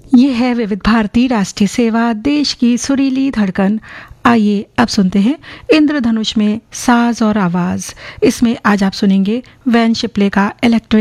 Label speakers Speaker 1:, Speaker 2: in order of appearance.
Speaker 1: ये है विविध भारती राष्ट्रीय सेवा, देश की सुरीली धड़कन। आइए अब सुनते हैं इंद्रधनुष में साज और आवाज। इसमें आज आप सुनेंगे वैन शिपले का इलेक्ट्रिक